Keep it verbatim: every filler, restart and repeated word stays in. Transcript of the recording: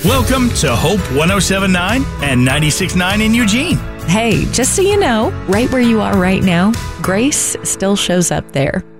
Welcome to Hope one oh seven point nine and ninety-six point nine in Eugene. Hey, just so you know, right where you are right now, grace still shows up there.